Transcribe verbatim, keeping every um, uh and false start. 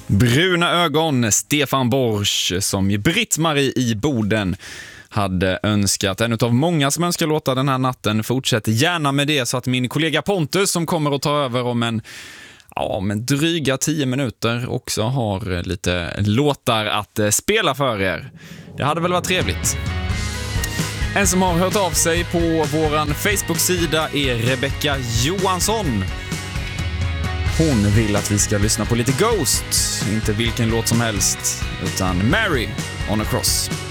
Bruna ögon, Stefan Borsch, som ju Britt-Marie i Boden hade önskat. En av många som önskar låta den här natten. Fortsätter gärna med det så att min kollega Pontus, som kommer att ta över om en ja, men dryga tio minuter, också har lite låtar att spela för er. Det hade väl varit trevligt. En som har hört av sig på våran Facebook-sida är Rebecca Johansson. Hon vill att vi ska lyssna på lite Ghost, inte vilken låt som helst, utan Mary on a Cross.